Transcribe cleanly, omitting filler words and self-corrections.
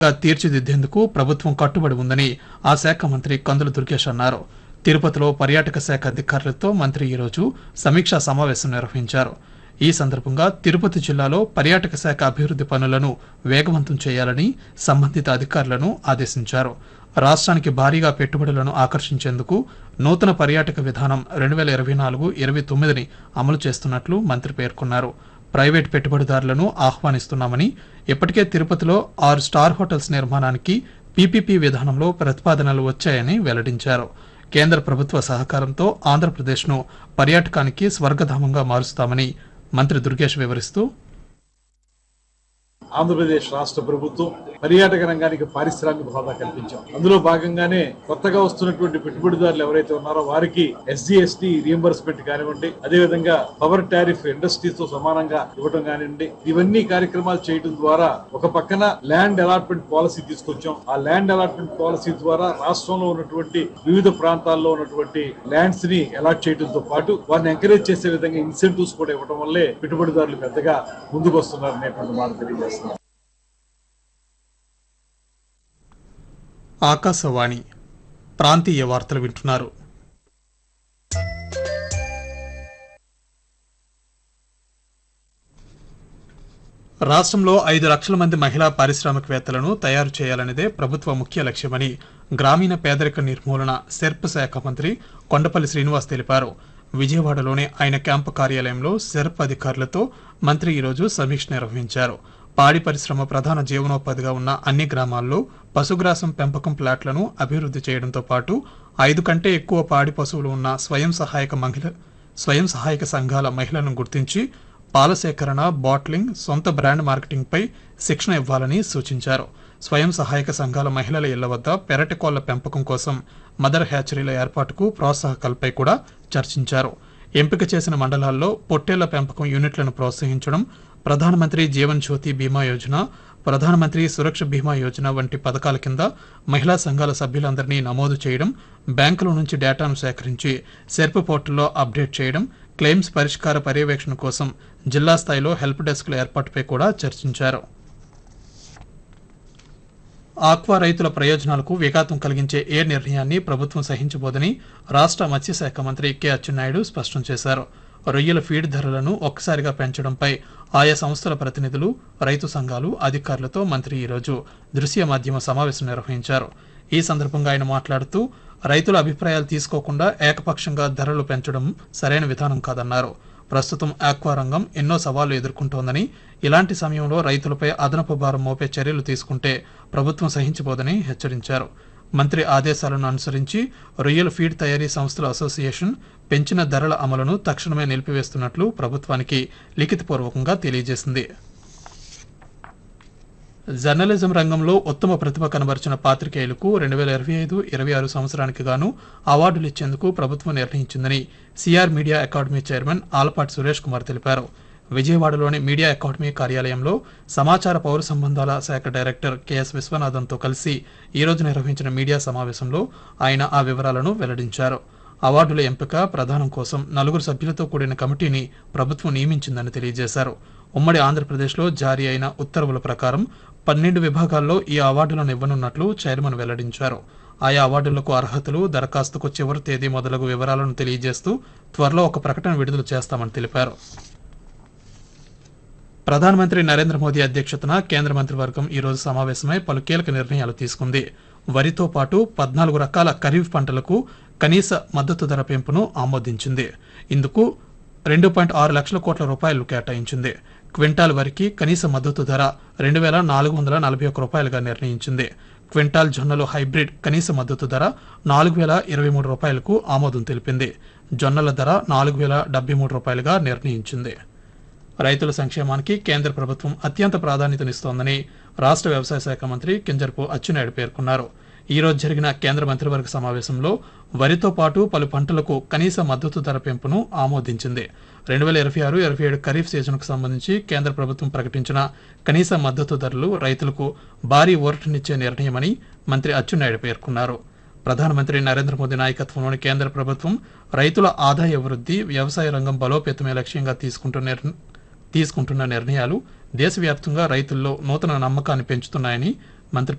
తీర్చిదిద్దేందుకు ప్రభుత్వం కట్టుబడి ఉందని ఆ శాఖ మంత్రి కందుల దుర్గేష్ అన్నారు. తిరుపతిలో పర్యాటక శాఖ అధికారులతో మంత్రి ఈరోజు సమీక్షా సమావేశం నిర్వహించారు. ఈ సందర్భంగా తిరుపతి జిల్లాలో పర్యాటక శాఖ అభివృద్ధి పనులను వేగవంతం చేయాలని సంబంధిత అధికారులను ఆదేశించారు. రాష్ట్రానికి భారీగా పెట్టుబడులను ఆకర్షించేందుకు నూతన పర్యాటక విధానం 2024-29ని అమలు చేస్తున్నట్లు మంత్రి పేర్కొన్నారు. ప్రైవేట్ పెట్టుబడిదారులను ఆహ్వానిస్తున్నామని, ఇప్పటికే తిరుపతిలో 6 స్టార్ హోటల్స్ నిర్మాణానికి పీపీపీ విధానంలో ప్రతిపాదనలు వచ్చాయని వెల్లడించారు. కేంద్ర ప్రభుత్వ సహకారంతో ఆంధ్రప్రదేశ్ను పర్యాటకానికి స్వర్గధామంగా మారుస్తామని మంత్రి దుర్గేష్ వివరిస్తూ, ఆంధ్రప్రదేశ్ రాష్ట్ర ప్రభుత్వం పర్యాటక రంగానికి పారిశ్రామిక హోదా కల్పించాం. అందులో భాగంగానే కొత్తగా వస్తున్నటువంటి పెట్టుబడిదారులు ఎవరైతే ఉన్నారో వారికి SGST రీఎంబర్స్మెంట్ కానివ్వండి, అదేవిధంగా పవర్ టారిఫ్ ఇండస్ట్రీస్ తో సమానంగా ఇవ్వడం కానివ్వండి, ఇవన్నీ కార్యక్రమాలు చేయడం ద్వారా ఒక పక్కన ల్యాండ్ అలాట్మెంట్ పాలసీ తీసుకొచ్చాం. ఆ ల్యాండ్ అలాట్మెంట్ పాలసీ ద్వారా రాష్ట్రంలో ఉన్నటువంటి వివిధ ప్రాంతాల్లో ఉన్నటువంటి ల్యాండ్స్ ని అలాట్ చేయడంతో పాటు వారిని ఎంకరేజ్ చేసే విధంగా ఇన్సెంటివ్స్ కూడా ఇవ్వడం వల్లే పెట్టుబడిదారులు పెద్దగా ముందుకు వస్తున్నారు అనేటువంటి మాట తెలియజేస్తున్నారు. ఆకాశవాణి ప్రాంతీయ వార్తలు వింటున్నారు. రాష్ట్రంలో 5 లక్షల మంది మహిళా పారిశ్రామికవేత్తలను తయారు చేయాలనేదే ప్రభుత్వ ముఖ్య లక్ష్యమని గ్రామీణ పేదరిక నిర్మూలన సెర్ప్ శాఖ మంత్రి కొండపల్లి శ్రీనివాస్ తెలిపారు. విజయవాడలోని ఆయన క్యాంపు కార్యాలయంలో సెర్ప్ అధికారులతో మంత్రి ఈరోజు సమీక్ష నిర్వహించారు. పాడి పరిశ్రమ ప్రధాన జీవనోపాధిగా ఉన్న అన్ని గ్రామాల్లో పశుగ్రాసం పెంపకం ప్లాట్లను అభివృద్ధి చేయడంతో పాటు 5 కంటే ఎక్కువ పాడి పశువులు ఉన్న స్వయం సహాయక సంఘాల మహిళలను గుర్తించి పాల సేకరణ, బాట్లింగ్, సొంత బ్రాండ్ మార్కెటింగ్ పై శిక్షణ ఇవ్వాలని సూచించారు. స్వయం సహాయక సంఘాల మహిళల ఇళ్ల వద్ద పెరటి కోళ్ల పెంపకం కోసం మదర్ హ్యాచరీల ఏర్పాటుకు ప్రోత్సాహకాలపై కూడా చర్చించారు. ఎంపిక చేసిన మండలాల్లో పొట్టేళ్ల పెంపకం యూనిట్లను ప్రోత్సహించడం, ప్రధానమంత్రి జీవన్ జ్యోతి బీమా యోజన, ప్రధానమంత్రి సురక్ష బీమా యోజన వంటి పథకాల కింద మహిళా సంఘాల సభ్యులందరినీ నమోదు చేయడం, బ్యాంకుల నుంచి డేటాను సేకరించి సెర్ప్ పోర్టల్లో అప్డేట్ చేయడం, క్లెయిమ్స్ పరిష్కార పర్యవేక్షణ కోసం జిల్లా స్థాయిలో హెల్ప్ డెస్క్ల ఏర్పాటుపై కూడా చర్చించారు. ఆక్వా రైతుల ప్రయోజనాలకు విఘాతం కలిగించే ఏ నిర్ణయాన్ని ప్రభుత్వం సహించబోదని రాష్ట్ర మత్స్యశాఖ మంత్రి కె అచ్చెన్నాయుడు స్పష్టం చేశారు. రొయ్యల ఫీడ్ ధరలను ఒక్కసారిగా పెంచడంపై ఆయా సంస్థల ప్రతినిధులు, రైతు సంఘాలు, అధికారులతో మంత్రి ఈరోజు దృశ్య మాధ్యమ సమావేశం నిర్వహించారు. ఈ సందర్భంగా ఆయన మాట్లాడుతూ, రైతుల అభిప్రాయాలు తీసుకోకుండా ఏకపక్షంగా ధరలు పెంచడం సరైన విధానం కాదన్నారు. ప్రస్తుతం ఆక్వా రంగం ఎన్నో సవాళ్లు ఎదుర్కొంటోందని, ఇలాంటి సమయంలో రైతులపై అదనపు భారం మోపే చర్యలు తీసుకుంటే ప్రభుత్వం సహించబోదని హెచ్చరించారు. మంత్రి ఆదేశాలను అనుసరించి రొయ్యల ఫీడ్ తయారీ సంస్థల అసోసియేషన్ పెంచిన ధరల అమలును తక్షణమే నిలిపివేస్తున్నట్లు ప్రభుత్వానికి లిఖితపూర్వకంగా తెలియజేసింది. జర్నలిజం రంగంలో ఉత్తమ ప్రతిభ కనబరిచిన పాత్రికేయులకు 2025-26 సంవత్సరానికి గాను అవార్డులు ఇచ్చేందుకు ప్రభుత్వం నిర్ణయించిందని CR media academy chairman Alapati Suresh Kumar తెలిపారు. విజయవాడలోని మీడియా అకాడమీ కార్యాలయంలో సమాచార పౌర సంబంధాల శాఖ డైరెక్టర్ కెఎస్ విశ్వనాథన్తో కలిసి ఈరోజు నిర్వహించిన మీడియా సమావేశంలో ఆయన ఆ వివరాలను వెల్లడించారు. అవార్డుల ఎంపిక, ప్రదానం కోసం 4 సభ్యులతో కూడిన కమిటీని ప్రభుత్వం నియమించిందని తెలియజేశారు. ఉమ్మడి ఆంధ్రప్రదేశ్లో జారీ అయిన ఉత్తర్వుల ప్రకారం 12 విభాగాల్లో ఈ అవార్డులను ఇవ్వనున్నట్లు చైర్మన్ వెల్లడించారు. ఆయా అవార్డులకు అర్హతలు, దరఖాస్తుకు చివరి తేదీ మొదలగు వివరాలను తెలియజేస్తూ త్వరలో ఒక ప్రకటన విడుదల చేస్తామని తెలిపారు. ప్రధానమంత్రి నరేంద్ర మోదీ అధ్యక్షతన కేంద్ర మంత్రివర్గం ఈరోజు సమావేశమై పలు కీలక నిర్ణయాలు తీసుకుంది. వరితో పాటు 14 రకాల ఖరీఫ్ పంటలకు కనీస మద్దతు ధర పెంపును ఆమోదించింది. ఇందుకు 2.6 లక్షల కోట్ల రూపాయలు కేటాయించింది. క్వింటాల్ వరికి కనీస మద్దతు ధర 2,441 రూపాయలుగా నిర్ణయించింది. క్వింటాల్ జొన్నలు హైబ్రిడ్ కనీస మద్దతు ధర 4,023 రూపాయలకు ఆమోదం తెలిపింది. జొన్నల ధర 4,073 రూపాయలుగా నిర్ణయించింది. రైతుల సంక్షేమానికి కేంద్ర ప్రభుత్వం అత్యంత ప్రాధాన్యతనిస్తోందని రాష్ట్ర వ్యవసాయ శాఖ మంత్రి కింజరపు అచ్చెన్నాయుడు పేర్కొన్నారు. ఈ రోజు జరిగిన కేంద్ర మంత్రివర్గ సమావేశంలో వరితో పాటు పలు పంటలకు కనీస మద్దతు ధర పెంపును ఆమోదించింది. 2026-27 ఖరీఫ్ సీజన్కు సంబంధించి కేంద్ర ప్రభుత్వం ప్రకటించిన కనీస మద్దతు ధరలు రైతులకు భారీ ఊరటనిచ్చే నిర్ణయమని మంత్రి అచ్చెన్నాయుడు పేర్కొన్నారు. ప్రధానమంత్రి నరేంద్ర మోదీ నాయకత్వంలోని కేంద్ర ప్రభుత్వం రైతుల ఆదాయ వృద్ధి, వ్యవసాయ రంగం బలోపేతమే లక్ష్యంగా తీసుకుంటున్న నిర్ణయాలు దేశవ్యాప్తంగా రైతుల్లో నూతన నమ్మకాన్ని పెంచుతున్నాయని మంత్రి